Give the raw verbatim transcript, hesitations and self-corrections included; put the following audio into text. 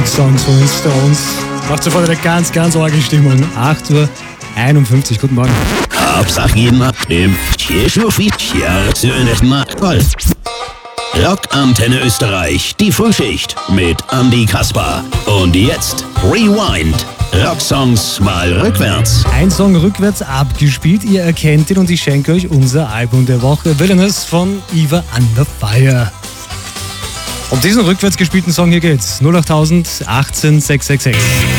Songs von den Stones. Macht sofort eine ganz, ganz arge Stimmung. acht Uhr einundfünfzig, guten Morgen. Hauptsache jeden Mal im Rock Antenne Österreich, die Frühschicht mit Andy Kasper. Und jetzt Rewind. Rocksongs mal rückwärts. Ein Song rückwärts abgespielt, ihr erkennt ihn und ich schenke euch unser Album der Woche. Villainous von Eva Under Fire. Um diesen rückwärts gespielten Song hier geht's. null acht null null achtzehn sechshundertsechsundsechzig.